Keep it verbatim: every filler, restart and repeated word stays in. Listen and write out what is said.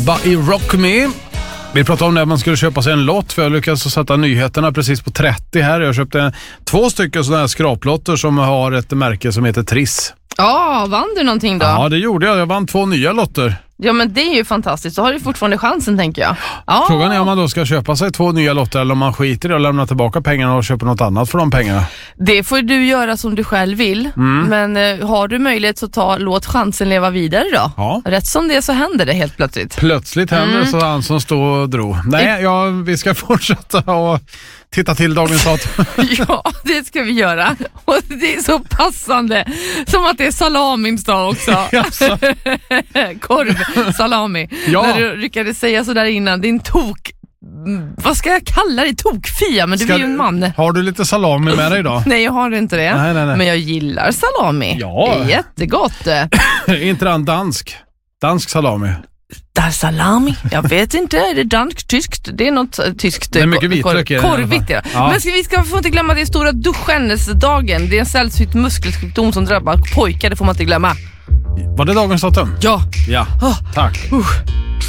ABBA i Rock Me. Vi pratade om när man skulle köpa sig en lott, för jag lyckades sätta nyheterna precis på trettio här. Jag köpte två stycken sådana här skraplotter som har ett märke som heter Triss. Ja, vann du någonting då? Ja, det gjorde jag. Jag vann två nya lotter. Ja, men det är ju fantastiskt. Så har du fortfarande chansen, tänker jag. Ja. Frågan är om man då ska köpa sig två nya lotter eller om man skiter i och lämnar tillbaka pengarna och köper något annat för de pengarna. Det får du göra som du själv vill. Mm. Men eh, har du möjlighet så ta, låt chansen leva vidare då. Ja. Rätt som det så händer det helt plötsligt. Plötsligt händer mm. det, så han som stod och drog. Nej, ja, vi ska fortsätta och titta till dagens datum. Ja, det ska vi göra. Och det är så passande. Som att det är salamins dag också. Korv, salami. Ja. När du lyckades säga så där innan, det är en tok... Vad ska jag kalla det? Tokfia, men du ska är ju en man. Har du lite salami med dig idag? Nej, jag har inte det. Nej, nej, nej. Men jag gillar salami. Ja. Det är jättegott. Inte den dansk? Dansk salami. Där salami? Jag vet inte, är det dansk, tyskt? Det är något tyskt. Det är mycket vitlök. Kor- korvigt, ja. Ja. Men ska, vi ska få inte glömma det är stora duschennesdagen. Det är en sällsynt muskelsjukdom som drabbar pojkar, det får man inte glömma. Var det dagens datum? Ja. Ja, oh. tack. Uh.